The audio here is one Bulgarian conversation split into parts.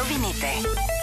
Новините.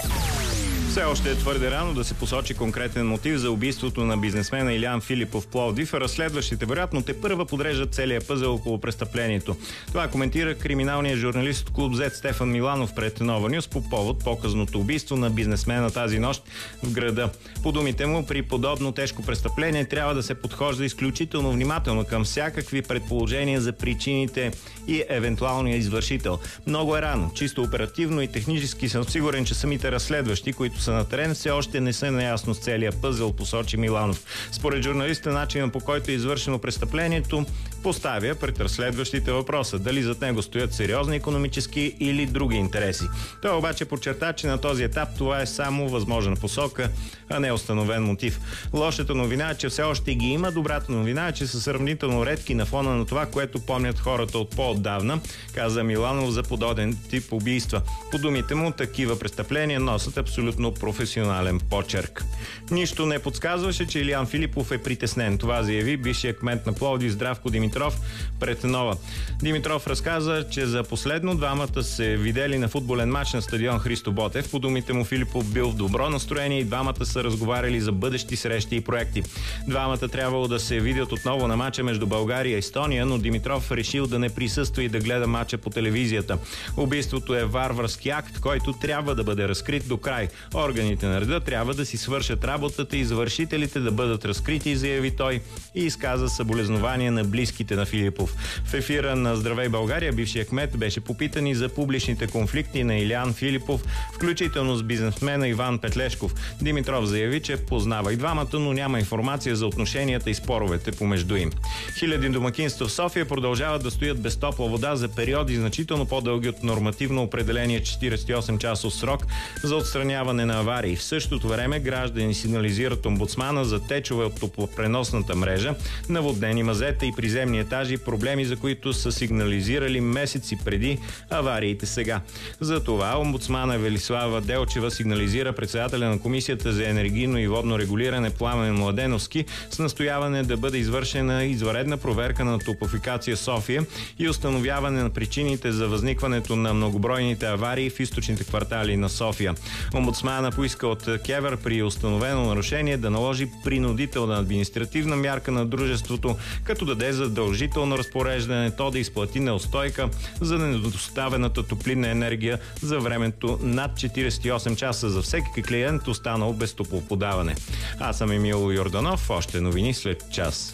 Все още е твърде рано да се посочи конкретен мотив за убийството на бизнесмена Илиян Филипов в Пловдив. Разследващите вероятно тепърва подреждат целия пъзел около престъплението. Това коментира криминалният журналист от Клуб Z Стефан Миланов пред Нова Нюс по повод показното убийство на бизнесмена тази нощ в града. По думите му, при подобно тежко престъпление трябва да се подхожда изключително внимателно към всякакви предположения за причините и евентуалния извършител. Много е рано. Чисто оперативно и технически съм сигурен, че самите разследващи, които са на терен, все още не са наясно с целия пъзел, посочи Миланов. Според журналиста, начинът по който е извършено престъплението поставя пред разследващите въпроса дали зад него стоят сериозни икономически или други интереси. Той обаче подчерта, че на този етап това е само възможна посока, а не установен мотив. Лошата новина е, че все още ги има. Добрата новина е, че са сравнително редки на фона на това, което помнят хората от по-отдавна, каза Миланов за подобен тип убийства. По думите му, такива престъпления носят абсолютно професионален почерк. Нищо не подсказваше, че Илиян Филипов е притеснен. Това заяви бившият кмет на Пловдив Здравко Димитров пред Нова. Димитров разказа, че за последно двамата се видели на футболен матч на стадион Христо Ботев. По думите му, Филипов бил в добро настроение и двамата са разговаряли за бъдещи срещи и проекти. Двамата трябвало да се видят отново на матча между България и Естония, но Димитров решил да не присъства и да гледа матча по телевизията. Убийството е варварски акт, който трябва да бъде разкрит до край. Органите на реда трябва да си свършат работата и извършителите да бъдат разкрити, заяви той и изказа съболезнования на близките на Филипов. В ефира на Здравей България бившият кмет беше попитан и за публичните конфликти на Илиян Филипов, включително с бизнесмена Иван Петлешков. Димитров заяви, че познава и двамата, но няма информация за отношенията и споровете помежду им. Хиляди домакинства в София продължават да стоят без топла вода за периоди значително по-дълги от нормативно определения 48-часов срок за отстраняване на аварии. В същото време граждани сигнализират омбудсмана за течове от топлопреносната мрежа, наводнени мазета и приземни етажи, проблеми, за които са сигнализирали месеци преди авариите сега. За това омбудсмана Велислава Делчева сигнализира председателя на Комисията за енергийно и водно регулиране Пламен Младеновски с настояване да бъде извършена извънредна проверка на Топлофикация София и установяване на причините за възникването на многобройните аварии в източните квартали на София. Омбудсмана поиска от КЕВР при установено нарушение да наложи принудителна административна мярка на дружеството, като даде задължително разпореждане то да изплати неустойка за недоставената топлинна енергия за времето над 48 часа за всеки клиент, останал без топлоподаване. Аз съм Емил Йорданов. Още новини след час.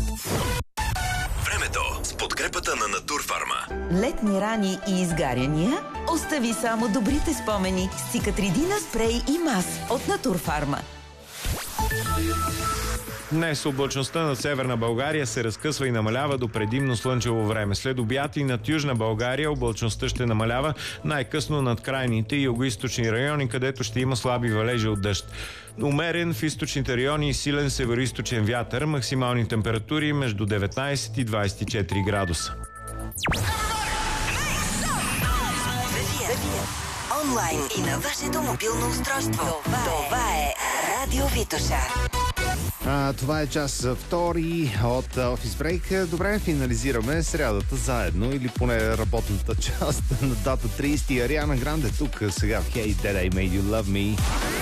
Времето с подкрепата на Натурфарма. Летни рани и изгаряния? Остави само добрите спомени с Цикатридина спрей и мас от Натурфарма. Днес облачността над Северна България се разкъсва и намалява до предимно слънчево време. След обяд и над Южна България облачността ще намалява най-късно над крайните и югоизточни райони, където ще има слаби валежи от дъжд. Умерен в източните райони и силен североизточен вятър, максимални температури между 19 и 24 градуса. Онлайн и на вашето мобилно устройство. Това е Радио Витоша. Това е час втори от Office Break. Добре, финализираме срядата заедно, или поне работната част на дата 30. Ариана Гранде тук сега в Hey That I Made You Love Me.